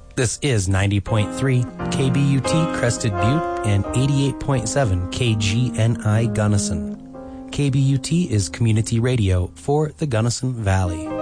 This is 90.3 KBUT Crested Butte and 88.7 KGNI Gunnison. KBUT is community radio for the Gunnison Valley.